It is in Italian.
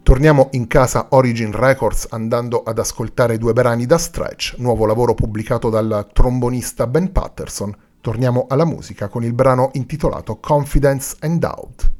Torniamo in casa Origin Records andando ad ascoltare due brani da Stretch, nuovo lavoro pubblicato dal trombonista Ben Patterson. Torniamo alla musica con il brano intitolato Confidence and Doubt.